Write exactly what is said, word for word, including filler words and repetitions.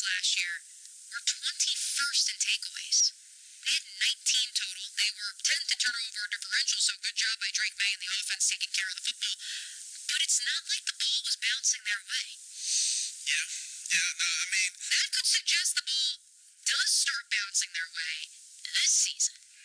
last year were twenty-first in takeaways. They had nineteen total. They were tenth in turnover differential, so good job by Drake May and the offense taking care of the football. But it's not like the ball was bouncing their way. Yeah, yeah, no, I mean... That could suggest the ball does start bouncing their way this season.